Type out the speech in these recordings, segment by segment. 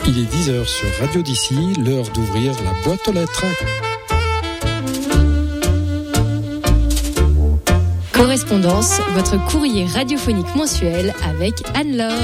Il est 10h sur Radio d'ici, l'heure d'ouvrir la boîte aux lettres. Correspondance, votre courrier radiophonique mensuel avec Anne-Laure.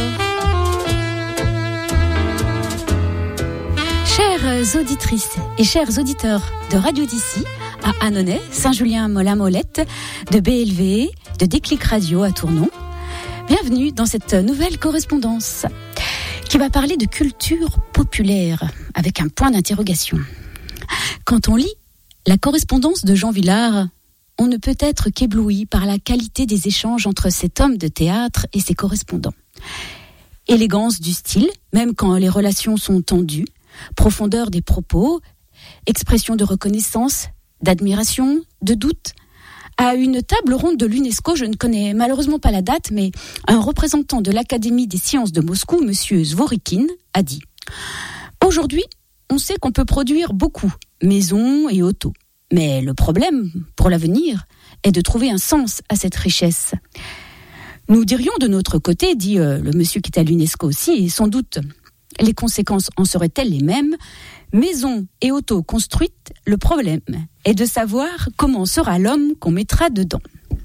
Chères auditrices et chers auditeurs de Radio d'ici, à Annonay, Saint-Julien-Molin-Molette, de BLV, de Déclic Radio à Tournon, bienvenue dans cette nouvelle correspondance qui va parler de culture populaire avec un point d'interrogation. Quand on lit la correspondance de Jean Vilar, on ne peut être qu'ébloui par la qualité des échanges entre cet homme de théâtre et ses correspondants. Élégance du style, même quand les relations sont tendues, profondeur des propos, expression de reconnaissance, d'admiration, de doute. À une table ronde de l'UNESCO, je ne connais malheureusement pas la date, mais un représentant de l'Académie des sciences de Moscou, M. Zvorikhin, a dit « Aujourd'hui, on sait qu'on peut produire beaucoup, maisons et autos. Mais le problème, pour l'avenir, est de trouver un sens à cette richesse. Nous dirions de notre côté, dit le monsieur qui est à l'UNESCO aussi, et sans doute les conséquences en seraient-elles les mêmes, maisons et autos construites, le problème est de savoir comment sera l'homme qu'on mettra dedans.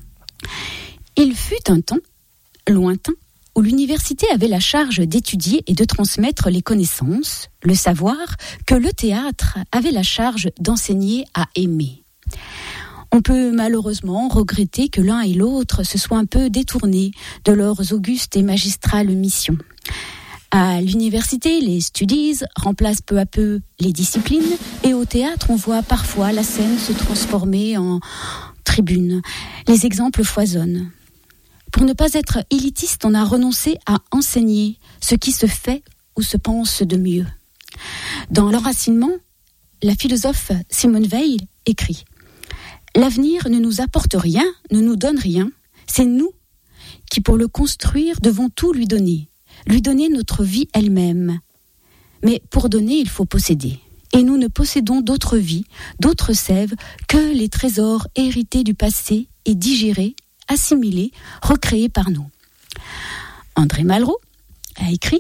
Il fut un temps, lointain, où l'université avait la charge d'étudier et de transmettre les connaissances, le savoir, que le théâtre avait la charge d'enseigner à aimer. On peut malheureusement regretter que l'un et l'autre se soient un peu détournés de leurs augustes et magistrales missions. À l'université, les studies remplacent peu à peu les disciplines et au théâtre, on voit parfois la scène se transformer en tribune. Les exemples foisonnent. Pour ne pas être élitiste, on a renoncé à enseigner ce qui se fait ou se pense de mieux. Dans l'enracinement, la philosophe Simone Weil écrit « L'avenir ne nous apporte rien, ne nous donne rien. C'est nous qui, pour le construire, devons tout lui donner notre vie elle-même. Mais pour donner, il faut posséder. Et nous ne possédons d'autre vie, d'autre sève que les trésors hérités du passé et digérés, assimilés, recréés par nous. » André Malraux a écrit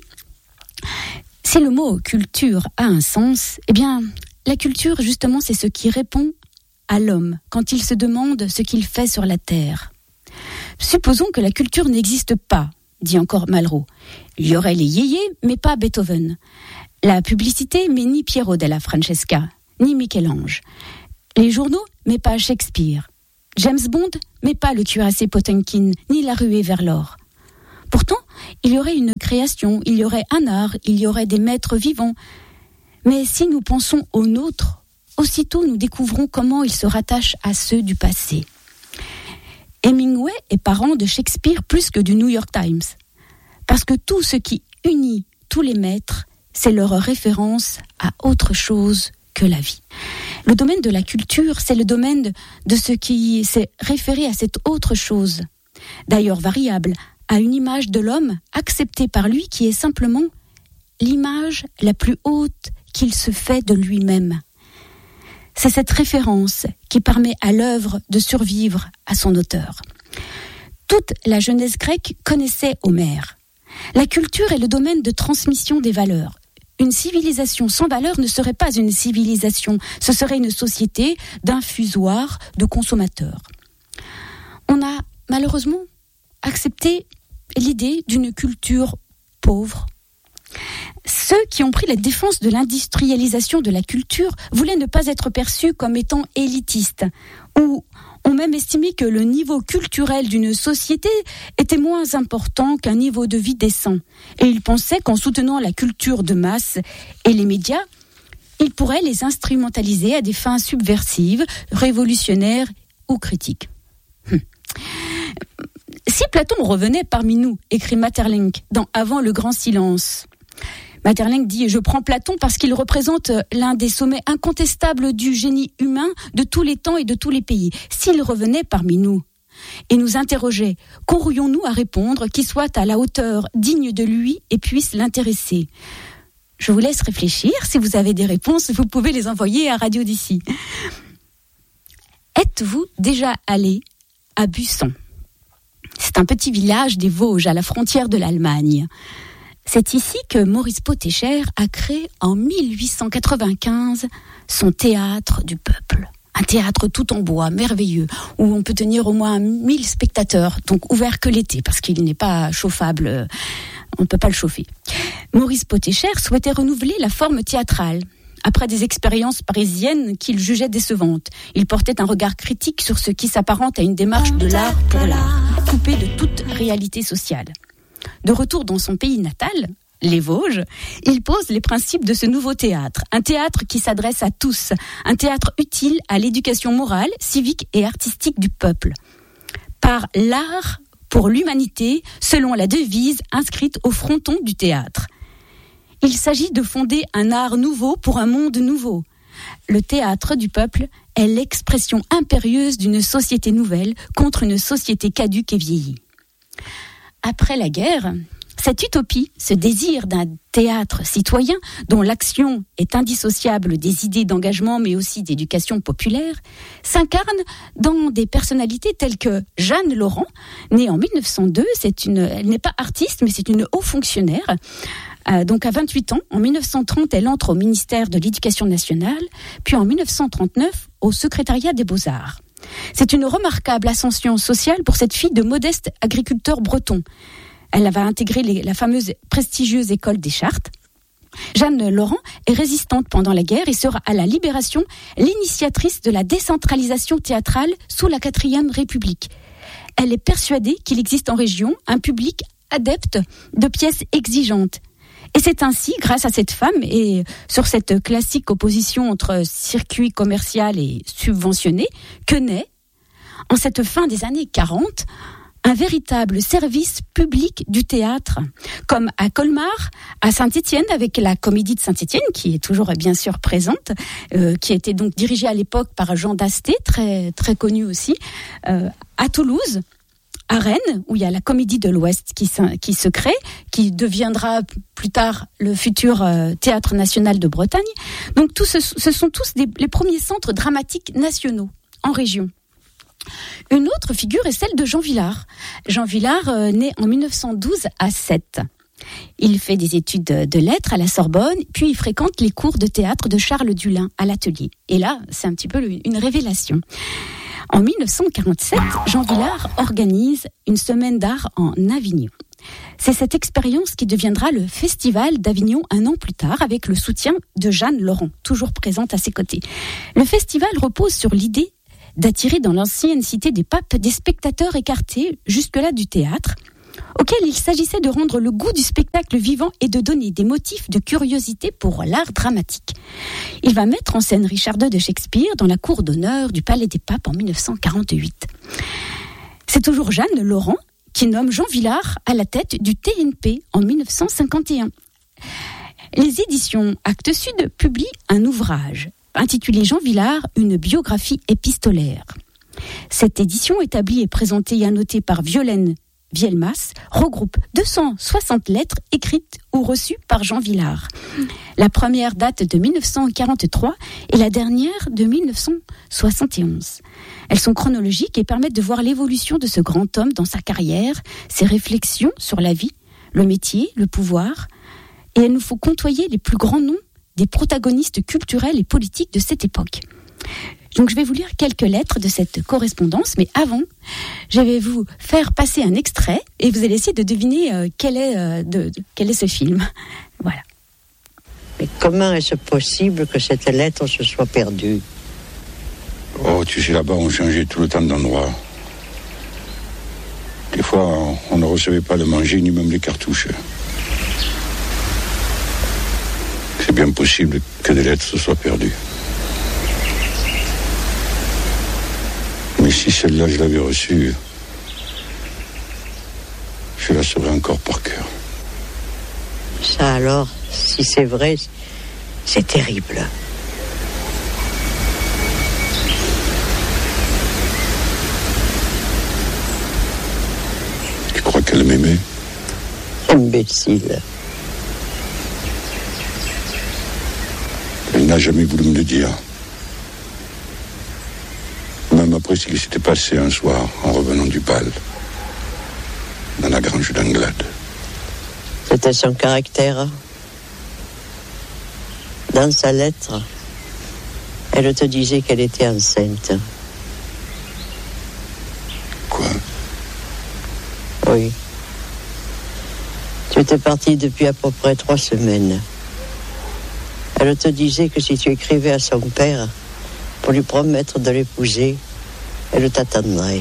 « Si le mot culture a un sens, eh bien, la culture, justement, c'est ce qui répond à l'homme quand il se demande ce qu'il fait sur la terre. Supposons que la culture n'existe pas, dit encore Malraux. Il y aurait les yéyés, mais pas Beethoven. La publicité, mais ni Piero della Francesca, ni Michel-Ange. Les journaux, mais pas Shakespeare. James Bond, mais pas le cuirassé Potemkin, ni la ruée vers l'or. Pourtant, il y aurait une création, il y aurait un art, il y aurait des maîtres vivants. Mais si nous pensons aux nôtres, aussitôt nous découvrons comment ils se rattachent à ceux du passé. Hemingway est parent de Shakespeare plus que du New York Times. Parce que tout ce qui unit tous les maîtres, c'est leur référence à autre chose que la vie. Le domaine de la culture, c'est le domaine de ce qui s'est référé à cette autre chose, d'ailleurs variable, à une image de l'homme acceptée par lui qui est simplement l'image la plus haute qu'il se fait de lui-même. C'est cette référence qui permet à l'œuvre de survivre à son auteur. Toute la jeunesse grecque connaissait Homère. La culture est le domaine de transmission des valeurs. Une civilisation sans valeur ne serait pas une civilisation, ce serait une société d'infusoires, de consommateurs. On a malheureusement accepté l'idée d'une culture pauvre. Ceux qui ont pris la défense de l'industrialisation de la culture voulaient ne pas être perçus comme étant élitistes, ou ont même estimé que le niveau culturel d'une société était moins important qu'un niveau de vie décent. Et ils pensaient qu'en soutenant la culture de masse et les médias, ils pourraient les instrumentaliser à des fins subversives, révolutionnaires ou critiques. Si Platon revenait parmi nous, écrit Maeterlinck dans Avant le grand silence. Maeterlinck dit « Je prends Platon parce qu'il représente l'un des sommets incontestables du génie humain de tous les temps et de tous les pays. S'il revenait parmi nous et nous interrogeait, qu'aurions-nous à répondre qui soit à la hauteur digne de lui et puisse l'intéresser ?» Je vous laisse réfléchir. Si vous avez des réponses, vous pouvez les envoyer à Radio d'ici. Êtes-vous déjà allé à Busson ? C'est un petit village des Vosges à la frontière de l'Allemagne. C'est ici que Maurice Pottecher a créé en 1895 son théâtre du peuple. Un théâtre tout en bois, merveilleux, où on peut tenir au moins 1000 spectateurs, donc ouvert que l'été, parce qu'il n'est pas chauffable, on ne peut pas le chauffer. Maurice Pottecher souhaitait renouveler la forme théâtrale. Après des expériences parisiennes qu'il jugeait décevantes, il portait un regard critique sur ce qui s'apparente à une démarche de l'art pour l'art, coupée de toute réalité sociale. De retour dans son pays natal, les Vosges, il pose les principes de ce nouveau théâtre. Un théâtre qui s'adresse à tous, un théâtre utile à l'éducation morale, civique et artistique du peuple. Par l'art pour l'humanité, selon la devise inscrite au fronton du théâtre. Il s'agit de fonder un art nouveau pour un monde nouveau. Le théâtre du peuple est l'expression impérieuse d'une société nouvelle contre une société caduque et vieillie. Après la guerre, cette utopie, ce désir d'un théâtre citoyen dont l'action est indissociable des idées d'engagement mais aussi d'éducation populaire, s'incarne dans des personnalités telles que Jeanne Laurent, née en 1902, elle n'est pas artiste mais c'est une haut fonctionnaire. Donc à 28 ans, en 1930, elle entre au ministère de l'Éducation nationale, puis en 1939 au secrétariat des Beaux-Arts. C'est une remarquable ascension sociale pour cette fille de modestes agriculteurs bretons. Elle va intégrer la fameuse prestigieuse école des Chartes. Jeanne Laurent est résistante pendant la guerre et sera à la Libération l'initiatrice de la décentralisation théâtrale sous la 4e République. Elle est persuadée qu'il existe en région un public adepte de pièces exigeantes. Et c'est ainsi, grâce à cette femme et sur cette classique opposition entre circuit commercial et subventionné, que naît, en cette fin des années 40, un véritable service public du théâtre, comme à Colmar, à Saint-Étienne, avec la Comédie de Saint-Étienne, qui est toujours bien sûr présente, qui a été donc dirigée à l'époque par Jean Dasté, très, très connu aussi, à Toulouse, à Rennes, où il y a la Comédie de l'Ouest qui se crée, qui deviendra plus tard le futur Théâtre national de Bretagne. Donc ce sont tous les premiers centres dramatiques nationaux en région. Une autre figure est celle de Jean Vilar. Jean Vilar, né en 1912 à Sète. Il fait des études de lettres à la Sorbonne, puis il fréquente les cours de théâtre de Charles Dulin à l'Atelier. Et là, c'est un petit peu une révélation. En 1947, Jean Vilar organise une semaine d'art en Avignon. C'est cette expérience qui deviendra le Festival d'Avignon un an plus tard, avec le soutien de Jeanne Laurent, toujours présente à ses côtés. Le festival repose sur l'idée d'attirer dans l'ancienne cité des papes des spectateurs écartés jusque-là du théâtre, auquel il s'agissait de rendre le goût du spectacle vivant et de donner des motifs de curiosité pour l'art dramatique. Il va mettre en scène Richard II de Shakespeare dans la cour d'honneur du Palais des Papes en 1948. C'est toujours Jeanne Laurent qui nomme Jean Vilar à la tête du TNP en 1951. Les éditions Actes Sud publient un ouvrage intitulé Jean Vilar, une biographie épistolaire. Cette édition, établie et présentée et annotée par Violaine Vielmas, regroupe 260 lettres écrites ou reçues par Jean Vilar. La première date de 1943 et la dernière de 1971. Elles sont chronologiques et permettent de voir l'évolution de ce grand homme dans sa carrière, ses réflexions sur la vie, le métier, le pouvoir. Et il nous faut côtoyer les plus grands noms des protagonistes culturels et politiques de cette époque. Donc je vais vous lire quelques lettres de cette correspondance, mais avant, je vais vous faire passer un extrait et vous allez essayer de deviner quel est ce film. Voilà. Mais comment est-ce possible que cette lettre se soit perdue ? Oh, tu sais, là-bas, on changeait tout le temps d'endroit. Des fois, on ne recevait pas le manger, ni même les cartouches. C'est bien possible que des lettres se soient perdues. Mais si celle-là, je l'avais reçue, je la saurais encore par cœur. Ça alors, si c'est vrai, c'est terrible. Tu crois qu'elle m'aimait ? Imbécile. Elle n'a jamais voulu me le dire. Même après ce qui s'était passé un soir en revenant du bal, dans la grange d'Anglade. C'était son caractère. Dans sa lettre, elle te disait qu'elle était enceinte. Quoi? Oui. Tu étais partie depuis à peu près 3 semaines. Elle te disait que si tu écrivais à son père pour lui promettre de l'épouser, elle t'attendrait.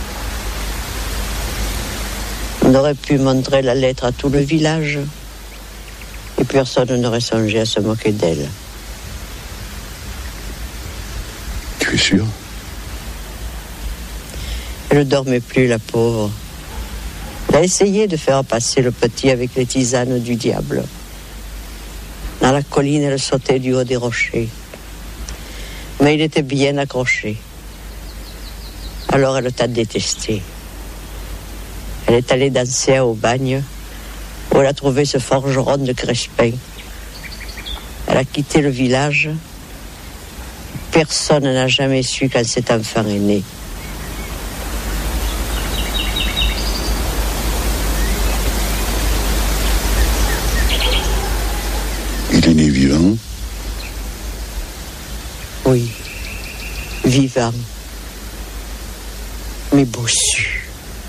On aurait pu montrer la lettre à tout le village et personne n'aurait songé à se moquer d'elle. Tu es sûr? Elle ne dormait plus, la pauvre. Elle a essayé de faire passer le petit avec les tisanes du diable. Dans la colline, elle sautait du haut des rochers. Mais il était bien accroché. Alors elle t'a détesté. Elle est allée danser au bagne, où elle a trouvé ce forgeron de Crespin. Elle a quitté le village. Personne n'a jamais su quand cet enfant est né. Il est né vivant? Oui, vivant, mais bossu.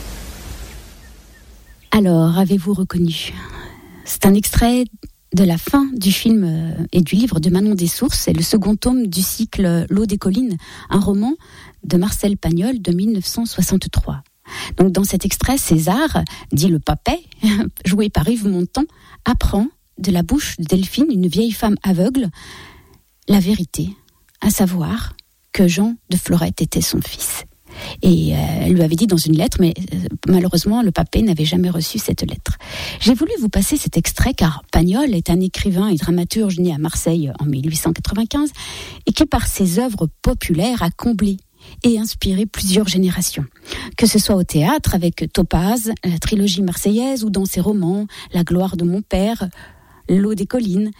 Alors, avez-vous reconnu? C'est un extrait de la fin du film et du livre de Manon Dessources. C'est le second tome du cycle L'eau des collines, un roman de Marcel Pagnol de 1963. Donc, dans cet extrait, César, dit le papet, joué par Yves Montand, apprend de la bouche de Delphine, une vieille femme aveugle, la vérité, à savoir que Jean de Florette était son fils. Et elle lui avait dit dans une lettre, mais malheureusement, le papet n'avait jamais reçu cette lettre. J'ai voulu vous passer cet extrait car Pagnol est un écrivain et dramaturge né à Marseille en 1895 et qui, par ses œuvres populaires, a comblé et inspiré plusieurs générations. Que ce soit au théâtre avec Topaz, la trilogie marseillaise, ou dans ses romans La gloire de mon père, L'eau des collines.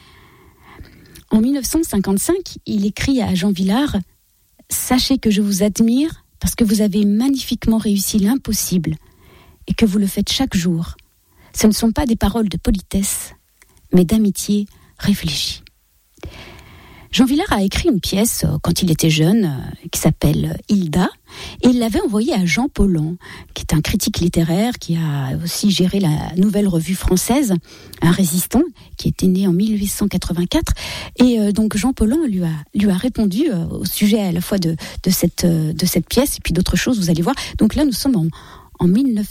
En 1955, il écrit à Jean Vilar « Sachez que je vous admire parce que vous avez magnifiquement réussi l'impossible et que vous le faites chaque jour. Ce ne sont pas des paroles de politesse, mais d'amitié réfléchie. » Jean Vilar a écrit une pièce quand il était jeune qui s'appelle Hilda et il l'avait envoyée à Jean Paulhan, qui est un critique littéraire qui a aussi géré la Nouvelle Revue Française, un résistant qui était né en 1884. Et donc Jean Paulhan lui a répondu au sujet à la fois de cette pièce et puis d'autres choses, vous allez voir. Donc là, nous sommes en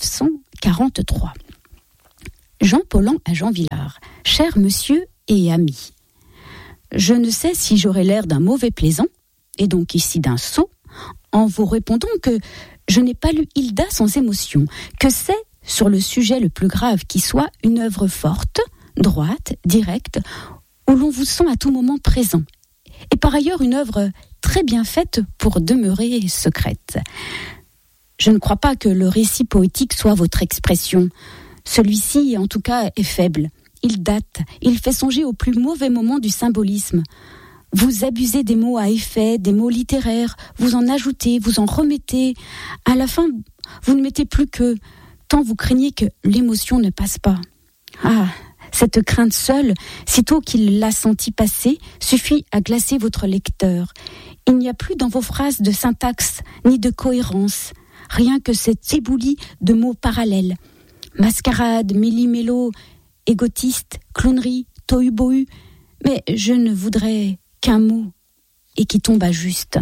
1943. Jean Paulhan à Jean Vilar. « Cher monsieur et ami, je ne sais si j'aurai l'air d'un mauvais plaisant, et donc ici d'un sot, en vous répondant que je n'ai pas lu Hilda sans émotion, que c'est, sur le sujet le plus grave qui soit, une œuvre forte, droite, directe, où l'on vous sent à tout moment présent, et par ailleurs une œuvre très bien faite pour demeurer secrète. Je ne crois pas que le récit poétique soit votre expression. Celui-ci, en tout cas, est faible. Il date, il fait songer au plus mauvais moment du symbolisme. Vous abusez des mots à effet, des mots littéraires, vous en ajoutez, vous en remettez. À la fin, vous ne mettez plus que, tant vous craignez que l'émotion ne passe pas. Ah, cette crainte seule, sitôt qu'il l'a senti passer, suffit à glacer votre lecteur. Il n'y a plus dans vos phrases de syntaxe, ni de cohérence, rien que cet éboulis de mots parallèles. Mascarade, méli-mélo, égotiste, clownerie, tohu-bohu, mais je ne voudrais qu'un mot et qui tombe à juste.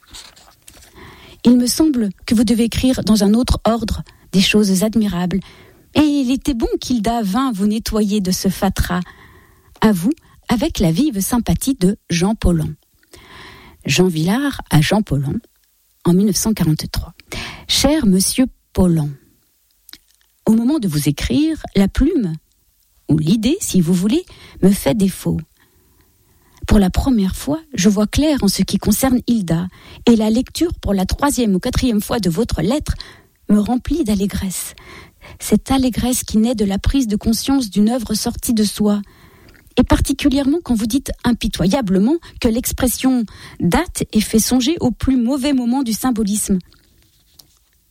Il me semble que vous devez écrire dans un autre ordre des choses admirables, et il était bon qu'Hilda vînt vous nettoyer de ce fatras. À vous, avec la vive sympathie de Jean Paulhan. Jean Vilar à Jean Paulhan, en 1943. Cher monsieur Paulhan, au moment de vous écrire, la plume, ou l'idée, si vous voulez, me fait défaut. Pour la première fois, je vois clair en ce qui concerne Hilda, et la lecture pour la 3e ou 4e fois de votre lettre me remplit d'allégresse. Cette allégresse qui naît de la prise de conscience d'une œuvre sortie de soi, et particulièrement quand vous dites impitoyablement que l'expression date et fait songer au plus mauvais moment du symbolisme.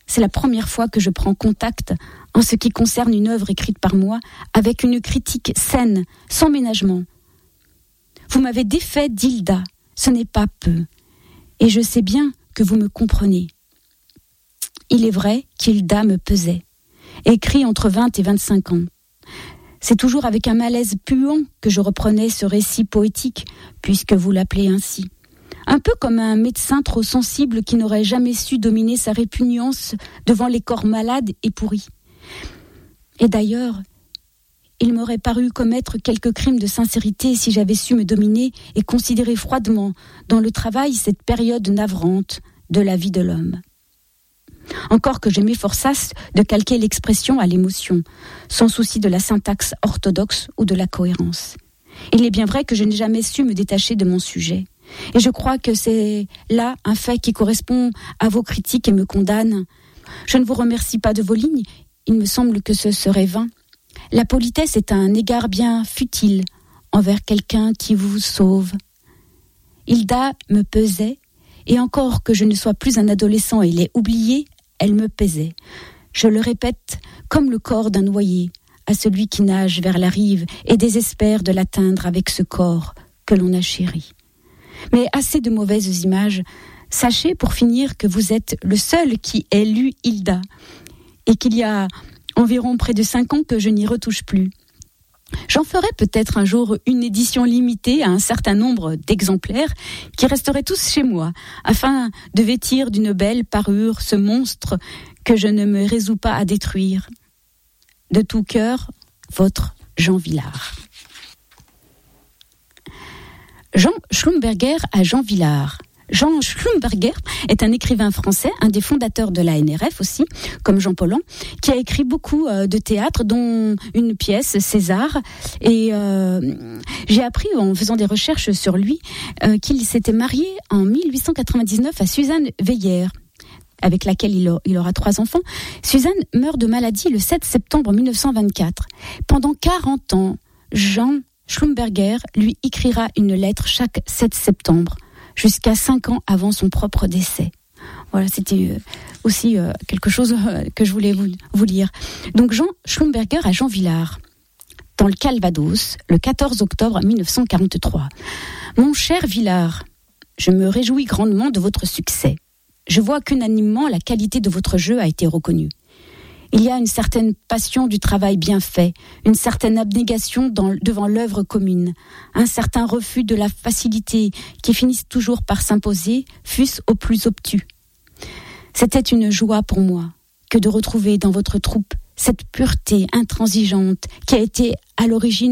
c'est la première fois que je prends contact, en ce qui concerne une œuvre écrite par moi, avec une critique saine, sans ménagement. Vous m'avez défait d'Hilda, ce n'est pas peu, et je sais bien que vous me comprenez. Il est vrai qu'Hilda me pesait, écrit entre 20 et 25 ans. C'est toujours avec un malaise puant que je reprenais ce récit poétique, puisque vous l'appelez ainsi. Un peu comme un médecin trop sensible qui n'aurait jamais su dominer sa répugnance devant les corps malades et pourris. Et d'ailleurs, il m'aurait paru commettre quelques crimes de sincérité si j'avais su me dominer et considérer froidement dans le travail cette période navrante de la vie de l'homme. Encore que je m'efforçasse de calquer l'expression à l'émotion, sans souci de la syntaxe orthodoxe ou de la cohérence. Il est bien vrai que je n'ai jamais su me détacher de mon sujet. Et je crois que c'est là un fait qui correspond à vos critiques et me condamne. Je ne vous remercie pas de vos lignes, il me semble que ce serait vain. La politesse est un égard bien futile envers quelqu'un qui vous sauve. Hilda me pesait, et encore que je ne sois plus un adolescent et l'ai oubliée, elle me pesait. Je le répète, comme le corps d'un noyé, à celui qui nage vers la rive et désespère de l'atteindre avec ce corps que l'on a chéri. Mais assez de mauvaises images. Sachez pour finir que vous êtes le seul qui ait lu Hilda, et qu'il y a environ près de 5 ans que je n'y retouche plus. J'en ferai peut-être un jour une édition limitée à un certain nombre d'exemplaires qui resteraient tous chez moi, afin de vêtir d'une belle parure ce monstre que je ne me résous pas à détruire. De tout cœur, votre Jean Vilar. Jean Schlumberger à Jean Vilar. Jean Schlumberger est un écrivain français, un des fondateurs de la NRF aussi, comme Jean Paulhan, qui a écrit beaucoup de théâtre, dont une pièce, César. Et j'ai appris, en faisant des recherches sur lui, qu'il s'était marié en 1899 à Suzanne Weyer, avec laquelle il aura 3 enfants. Suzanne meurt de maladie le 7 septembre 1924. Pendant 40 ans, Jean Schlumberger lui écrira une lettre chaque 7 septembre, jusqu'à 5 ans avant son propre décès. Voilà, c'était aussi quelque chose que je voulais vous lire. Donc Jean Schlumberger à Jean Vilar, dans le Calvados, le 14 octobre 1943. Mon cher Vilar, je me réjouis grandement de votre succès. Je vois qu'unanimement la qualité de votre jeu a été reconnue. Il y a une certaine passion du travail bien fait, une certaine abnégation devant l'œuvre commune, un certain refus de la facilité qui finissent toujours par s'imposer, fût-ce au plus obtus. C'était une joie pour moi que de retrouver dans votre troupe cette pureté intransigeante qui a été à l'origine